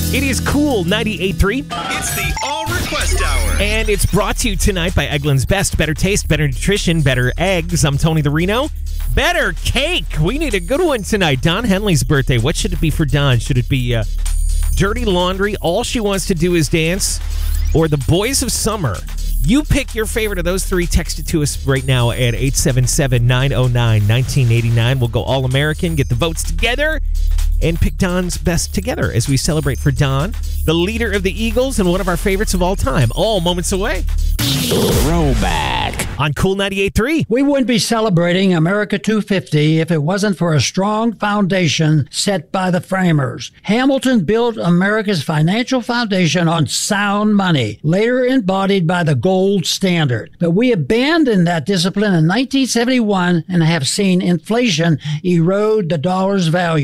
It is Cool 98.3. It's the All Request Hour. And it's brought to you tonight by Eggland's Best. Better taste, better nutrition, better eggs. I'm Tony the Reno. Better cake. We need a good one tonight. Don Henley's birthday. What should it be for Don? Should it be Dirty Laundry, All She Wants to Do Is Dance, or The Boys of Summer? You pick your favorite of those three. Text it to us right now at 877-909-1989. We'll go All-American, get the votes together, and pick Don's best together as we celebrate for Don, the leader of the Eagles and one of our favorites of all time. All moments away. Throwback. On Cool 98.3. We wouldn't be celebrating America 250 if it wasn't for a strong foundation set by the framers. Hamilton built America's financial foundation on sound money, later embodied by the gold standard. But we abandoned that discipline in 1971 and have seen inflation erode the dollar's value.